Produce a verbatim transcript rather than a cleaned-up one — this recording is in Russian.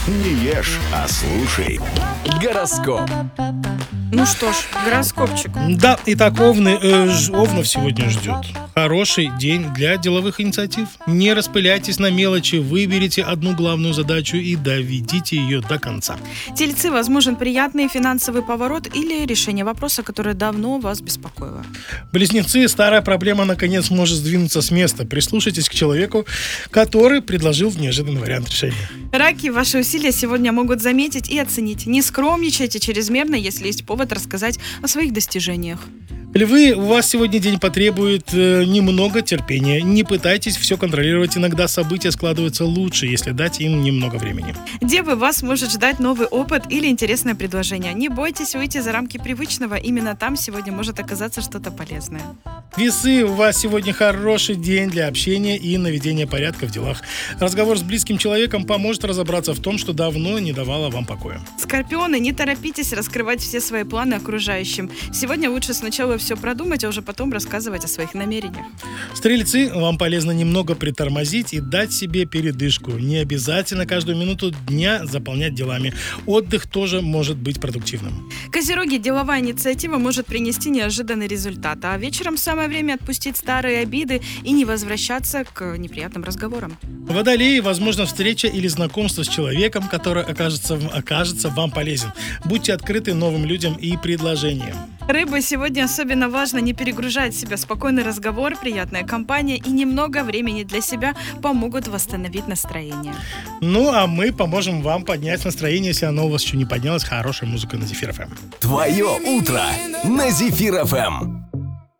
Не ешь, а слушай. Гороскоп. Ну что ж, гороскопчик. Да, итак, Овны, э, ж- Овнов сегодня ждет хороший день для деловых инициатив. Не распыляйтесь на мелочи, выберите одну главную задачу и доведите ее до конца. Тельцы, возможен приятный финансовый поворот или решение вопроса, которое давно вас беспокоило. Близнецы, старая проблема наконец может сдвинуться с места. Прислушайтесь к человеку, который предложил неожиданный вариант решения. Раки, ваши усилия сегодня могут заметить и оценить. Не скромничайте чрезмерно, если есть повод рассказать о своих достижениях. Львы, у вас сегодня день потребует э, немного терпения. Не пытайтесь все контролировать. Иногда события складываются лучше, если дать им немного времени. Девы, вас может ждать новый опыт или интересное предложение. Не бойтесь выйти за рамки привычного. Именно там сегодня может оказаться что-то полезное. Весы, у вас сегодня хороший день для общения и наведения порядка в делах. Разговор с близким человеком поможет разобраться в том, что давно не давало вам покоя. Скорпионы, не торопитесь раскрывать все свои планы окружающим. Сегодня лучше сначала все продумать, а уже потом рассказывать о своих намерениях. Стрельцы, вам полезно немного притормозить и дать себе передышку. Не обязательно каждую минуту дня заполнять делами. Отдых тоже может быть продуктивным. Козероги, деловая инициатива может принести неожиданный результат, а вечером самое время отпустить старые обиды и не возвращаться к неприятным разговорам. Водолеи, возможно, встреча или знакомство с человеком, который окажется, окажется вам полезен. Будьте открыты новым людям и предложениям. Рыбы, сегодня особенно важно не перегружать себя. Спокойный разговор, приятная компания и немного времени для себя помогут восстановить настроение. Ну, а мы поможем вам поднять настроение, если оно у вас еще не поднялось, хорошей музыкой на Зефир эф эм. Твое утро на Зефир эф эм.